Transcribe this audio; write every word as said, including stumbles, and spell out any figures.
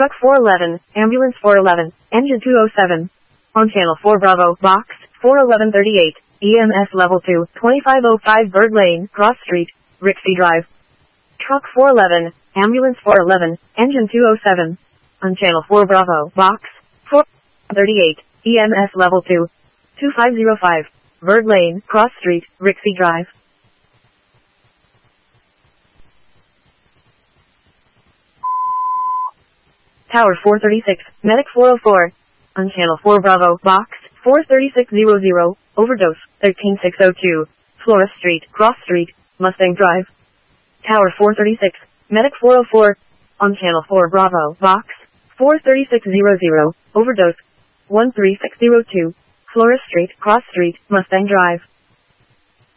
Truck four eleven, Ambulance four eleven, Engine two oh seven. On Channel four Bravo, Box, four eleven thirty-eight, E M S Level two, twenty-five oh five Bird Lane, Cross Street, Rixey Drive. Truck four eleven, Ambulance four eleven, Engine two oh seven. On Channel four Bravo, Box, four thirty-eight, E M S Level two, twenty-five oh five, Bird Lane, Cross Street, Rixey Drive. Tower four thirty-six, Medic four oh four. On Channel four Bravo, Box, four thirty-six hundred, Overdose, thirteen six oh two, Flora Street, Cross Street, Mustang Drive. Tower four thirty-six, Medic four oh four. On Channel four Bravo, Box, four thirty-six hundred, Overdose, one three six oh two, Flora Street, Cross Street, Mustang Drive.